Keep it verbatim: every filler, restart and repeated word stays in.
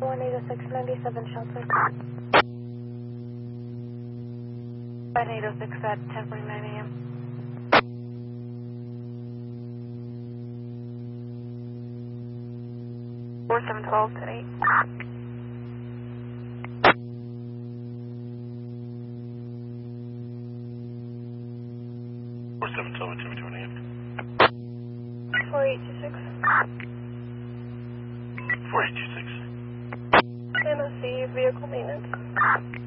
one eight oh six ninety-seven shelter. one eight oh six at ten forty-nine a m four seven twelve ten eight. four seven twelve two two eight. four eight two six. four eight two six. N O C vehicle maintenance.